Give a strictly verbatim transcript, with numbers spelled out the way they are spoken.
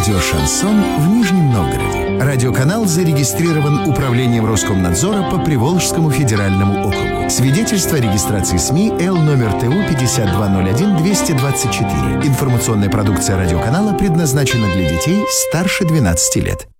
радио «Шансон» в Нижнем Новгороде. Радиоканал зарегистрирован Управлением Роскомнадзора по Приволжскому федеральному округу. Свидетельство о регистрации СМИ Л номер ТУ пятьдесят два ноль один двести двадцать четыре. Информационная продукция радиоканала предназначена для детей старше двенадцати лет.